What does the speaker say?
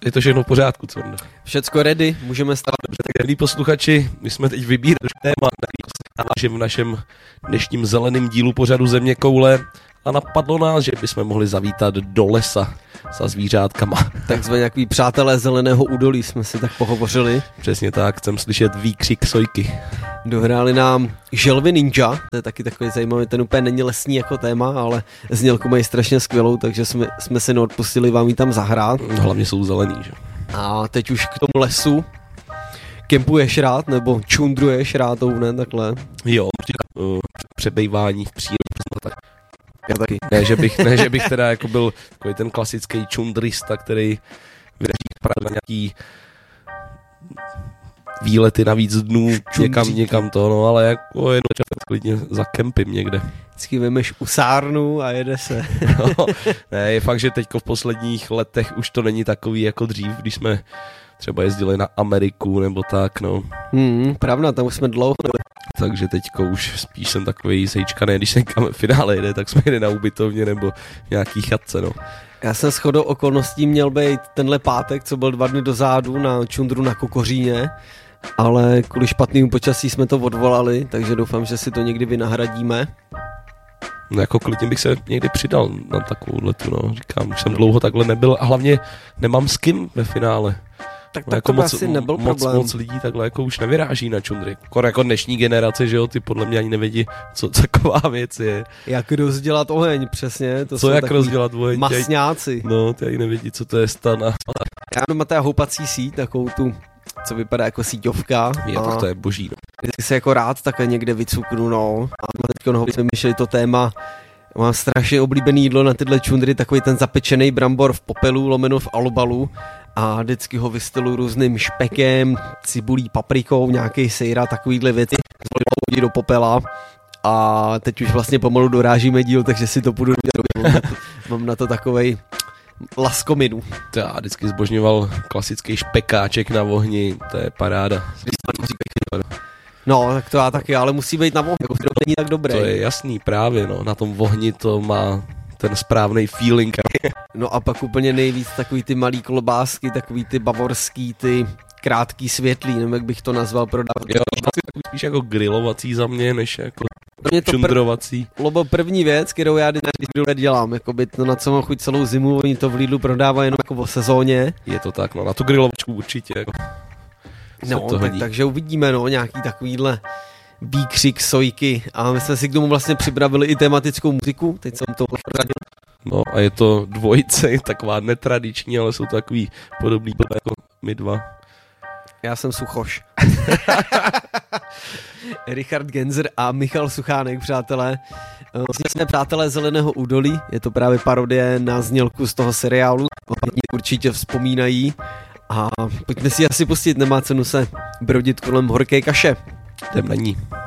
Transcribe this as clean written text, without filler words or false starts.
je to všechno v pořádku, co? Všecko ready, můžeme stát. Dobře, tak milí posluchači, my jsme teď vybírali téma, že v našem dnešním zeleném dílu pořadu Země koule a napadlo nás, že bychom mohli zavítat do lesa za zvířátkama. Takzvaně nějaký přátelé zeleného údolí jsme si tak pohovořili. Přesně tak, chcem slyšet výkřik sojky. Dohráli nám želvy ninja, to je taky takový zajímavý, ten úplně není lesní jako téma, ale znělku mají strašně skvělou, takže jsme si neodpustili vám ji tam zahrát. Hlavně jsou zelený, že? A teď už k tomu lesu. Kempuješ rád, nebo čundruješ rád, ne, takhle? Jo, přebejvání v přírodě. Já taky. Ne, že bych teda jako byl takový ten klasický čundrista, který vyraží právě na nějaký výlety na víc dnů, někam to, no, ale jako jenom klidně za kempem někde. Vždycky vemeš usárnu a jede se. No, ne, je fakt, že teďko v posledních letech už to není takový jako dřív, když jsme třeba jezdili na Ameriku nebo tak, no. Pravda, tam už jsme dlouho. Takže teďko už spíš jsem takový sejčkaný, když se kam finále jde, tak jsme jde na ubytovně nebo nějaký chatce, no. Já jsem shodou okolností měl být tenhle pátek, co byl 2 dny dozadu na čundru na Kokoříně, ale kvůli špatnému počasí jsme to odvolali, takže doufám, že si to někdy vynahradíme. No jako klidně bych se někdy přidal na takovou letu, no. Říkám, už jsem dlouho takhle nebyl a hlavně nemám s kým ve finále. Tak jako to asi nebyl problém. Moc lidí takhle jako už nevyráží na čundry. Jako dnešní generace, že jo, ty podle mě ani nevědí, co taková věc je. Jak rozdělat oheň, přesně. To co jak rozdělat oheň. Masňáci. No, ty ani nevědí, co to je stan. Já doma ta houpací síť, takovou tu, co vypadá jako síťovka. Tak to je boží, no. Vždycky se jako rád takhle někde vycuknu, no. A teď jsme myšleli to téma. Mám strašně oblíbený jídlo na tyhle čundry, takový ten zapečený brambor v popelu, lomeno v alobalu a vždycky ho vystylu různým špekem, cibulí, paprikou, nějaký sejra, takovýhle věci, hodí do popela a teď už vlastně pomalu dorážíme díl, takže si to půjdu dělat. Mám na to takovej laskominu. Já vždycky zbožňoval klasický špekáček na ohni, to je paráda. No, tak to já taky, ale musí být na ohni, jako to není tak dobré. To je jasný právě, no, na tom ohni to má ten správný feeling. No a pak úplně nejvíc takový ty malý klobásky, takový ty bavorský, ty krátký světlý, nevím, jak bych to nazval, prodávat. Jo, spíš jako grilovací za mě, než jako čundrovací. Lobo první věc, kterou já vždycky dělám, jako by to na co mám chuť celou zimu, oni to v Lidlu prodávají jenom jako o sezóně. Je to tak, no, na tu grilovačku určitě. Jako no, takže uvidíme, no, nějaký takovýhle výkřik sojky a my jsme si k tomu vlastně připravili i tematickou muziku, teď jsem to radil. No a je to dvojice, taková netradiční, ale jsou to takový podobný jako my dva. Já jsem Suchoš. Richard Genzer a Michal Suchánek, přátelé. Jsme přátelé Zeleného údolí, je to právě parodie na znělku z toho seriálu, určitě vzpomínají. A pojďme si asi pustit, nemá cenu se brodit kolem horké kaše. Jdem na ní.